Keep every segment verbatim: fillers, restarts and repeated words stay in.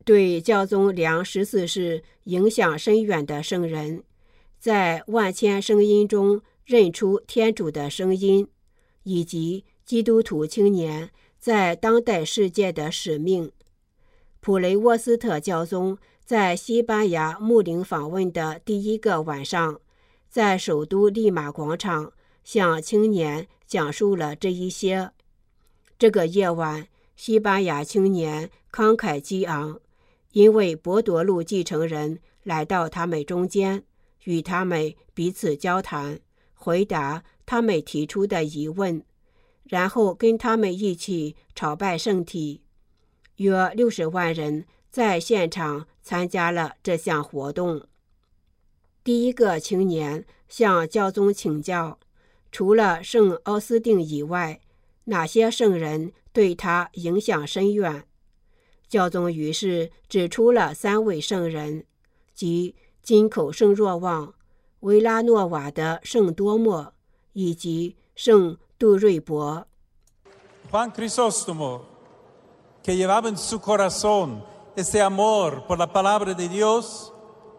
对教宗良十四世影响深远的圣人，在万千声音中认出天主的声音，以及基督徒青年在当代世界的使命。普雷沃斯特教宗在西班牙牧灵访问的第一个晚上，在首都利马广场向青年讲述了这一些。这个夜晚，西班牙青年慷慨激昂，因为博多禄继承人来到他们中间，与他们彼此交谈，回答他们提出的疑问，然后跟他们一起朝拜圣体。约六十万人在现场参加了这项活动。第一个青年向教宗请教，除了圣奥斯定以外，哪些圣人对他影响深远？教宗于是指出了三位圣人，即金口圣若望、维拉诺瓦的圣多默以及圣杜瑞伯。 Juan Crisóstomo, que llevaba en su corazón este amor por la palabra de Dios,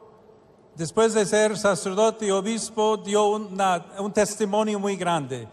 después de ser sacerdote y obispo, dio una, un testimonio muy grande,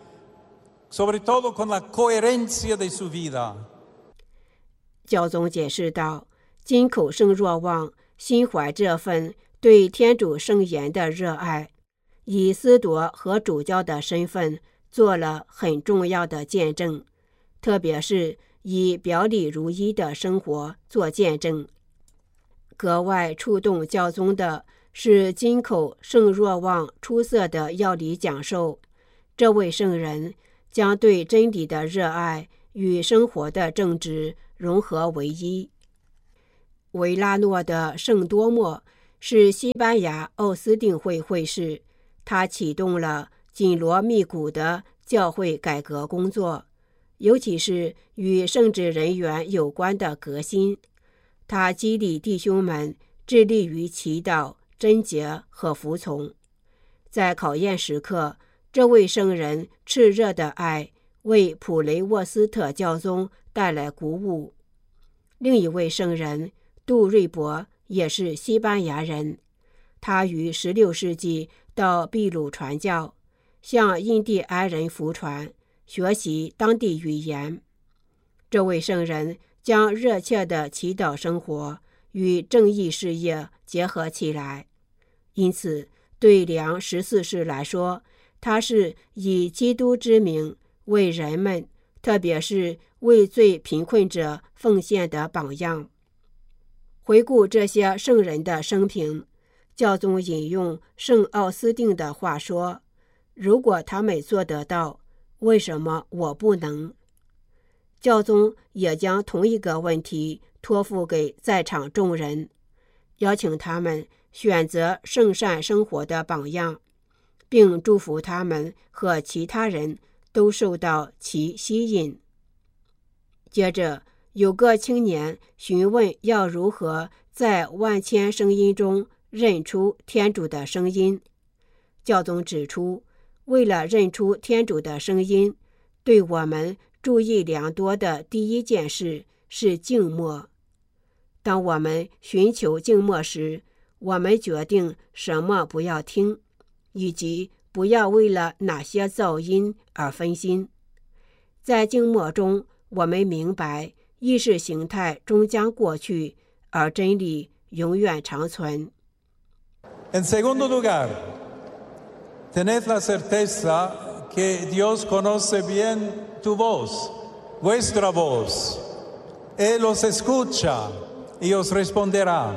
sobre todo con la coherencia de su vida. 教宗解释道，金口圣若望心怀这份对天主圣言的热爱，以司铎和主教的身份做了很重要的见证，特别是以表里如一的生活做见证。格外触动教宗的是金口圣若望出色的要理讲授。这位圣人将对真理的热爱与生活的正直融合为一。维拉诺的圣多默是西班牙奥斯定会会士，他启动了紧锣密鼓的教会改革工作，尤其是与圣职人员有关的革新。他激励弟兄们致力于祈祷、贞洁和服从。在考验时刻，这位圣人炽热的爱为普雷沃斯特教宗带来鼓舞。另一位圣人杜瑞伯也是西班牙人，他于十六世纪到秘鲁传教，向印第安人服传，学习当地语言。这位圣人将热切的祈祷生活与正义事业结合起来，因此对良十四世来说，他是以基督之名为人们，特别是为最贫困者奉献的榜样。回顾这些圣人的生平，教宗引用圣奥斯定的话说，如果他们做得到，为什么我不能？教宗也将同一个问题托付给在场众人，邀请他们选择圣善生活的榜样，并祝福他们和其他人都受到其吸引。接着，有个青年询问要如何在万千声音中认出天主的声音。教宗指出，为了认出天主的声音，对我们注意良多的第一件事是静默。当我们寻求静默时，我们决定什么不要听，以及不要为了哪些噪音而分心。在静默中，我们明白意识形态终将过去，而真理永远长存。 En segundo lugar, tened la certeza que Dios conoce bien tu voz, vuestra voz. Él os escucha y os responderá.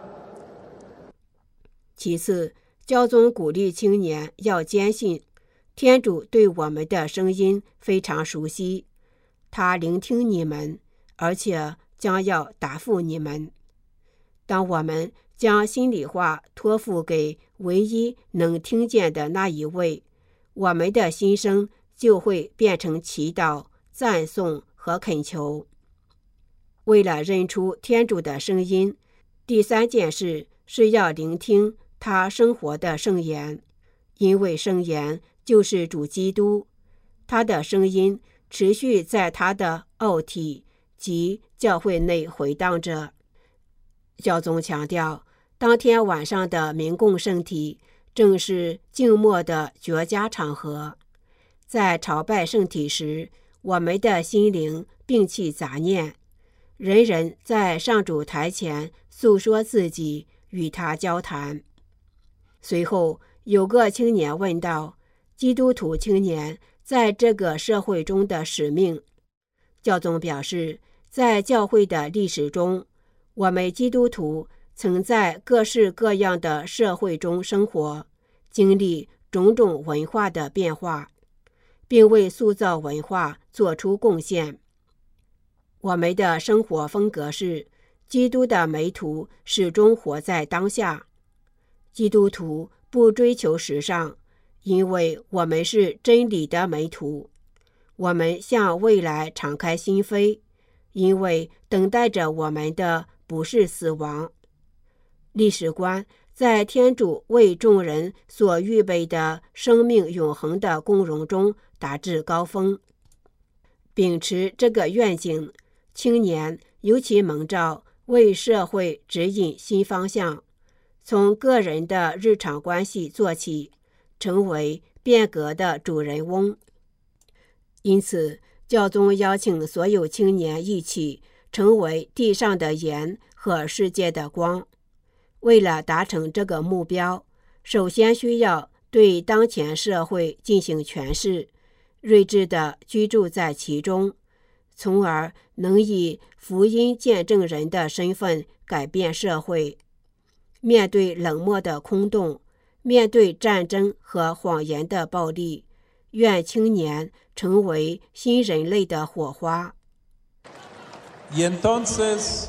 其次，教宗鼓励青年要坚信，天主对我们的声音非常熟悉，他聆听你们，而且将要答复你们。当我们将心里话托付给唯一能听见的那一位，我们的心声就会变成祈祷、赞颂和恳求。为了认出天主的声音，第三件事是要聆听他生活的圣言，因为圣言就是主基督，他的声音持续在他的奥体及教会内回荡着。 教宗强调，当天晚上的明供圣体正是静默的绝佳场合。在朝拜圣体时，我们的心灵摒弃杂念，人人在上主台前诉说自己，与他交谈。随后有个青年问道，基督徒青年在这个社会中的使命。教宗表示，在教会的历史中，我们基督徒曾在各式各样的社会中生活，经历种种文化的变化，并为塑造文化做出贡献。我们的生活风格是，基督的门徒始终活在当下。基督徒不追求时尚，因为我们是真理的门徒。我们向未来敞开心扉，因为等待着我们的不是死亡。历史观在天主为众人所预备的生命永恒的共荣中达至高峰。秉持这个愿景，青年尤其蒙召为社会指引新方向，从个人的日常关系做起，成为变革的主人翁。因此，教宗邀请所有青年一起成为地上的盐和世界的光。为了达成这个目标，首先需要对当前社会进行诠释，睿智地居住在其中，从而能以福音见证人的身份改变社会。面对冷漠的空洞，面对战争和谎言的暴力，愿青年成为新人类的火花。 Y entonces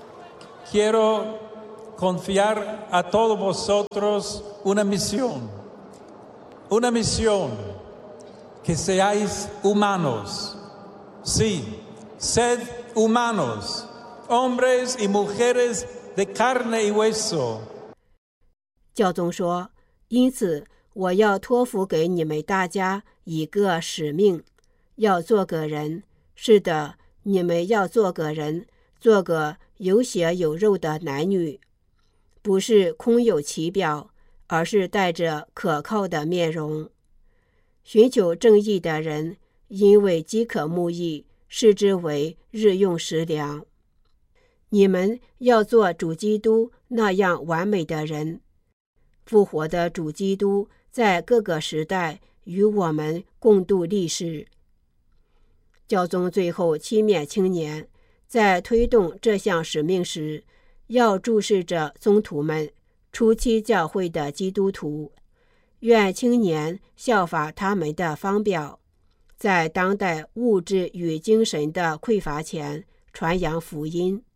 quiero confiar a todos vosotros una misión, una misión, que seáis humanos. Sí, sed humanos, hombres y mujeres de carne y hueso. 教宗说，因此我要托付给你们大家一个使命，要做个人。是的，你们要做个人，做个有血有肉的男女，不是空有其表，而是带着可靠的面容。寻求正义的人，因为饥渴慕义，视之为日用食粮。你们要做主基督那样完美的人。复活的主基督在各个时代与我们共度历史。教宗最后期勉青年，在推动这项使命时，要注视着宗徒们，初期教会的基督徒。愿青年效法他们的方表，在当代物质与精神的匮乏前传扬福音。